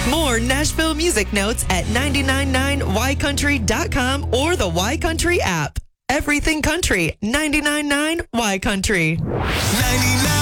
More Nashville music notes at 999ycountry.com or the Y Country app. Everything country, 999 Y Country. 99